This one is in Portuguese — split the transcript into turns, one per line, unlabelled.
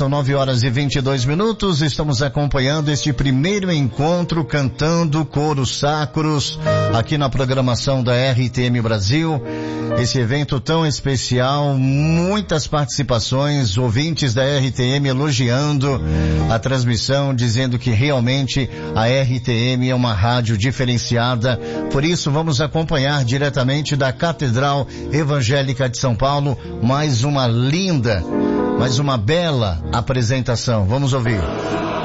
são 9h22. Estamos acompanhando este primeiro encontro Cantando Coros Sacros aqui na programação da RTM Brasil. Esse evento tão especial, muitas participações, ouvintes da RTM elogiando a transmissão, dizendo que realmente a RTM é uma rádio diferenciada. Por isso vamos acompanhar diretamente da Catedral Evangélica de São Paulo mais uma linda, mais uma bela apresentação. Vamos ouvir.